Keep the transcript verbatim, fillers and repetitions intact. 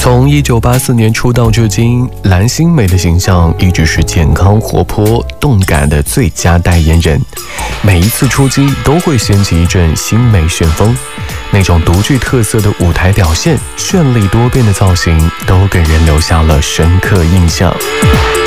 从一九八四年出道至今，蓝心湄的形象一直是健康、活泼、动感的最佳代言人。每一次出击都会掀起一阵新美旋风，那种独具特色的舞台表现、绚丽多变的造型，都给人留下了深刻印象。